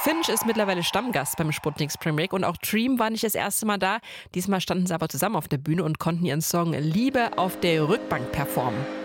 Finch ist mittlerweile Stammgast beim Sputnik Spring Break und auch Dream war nicht das erste Mal da. Diesmal standen sie aber zusammen auf der Bühne und konnten ihren Song Liebe auf der Rückbank performen.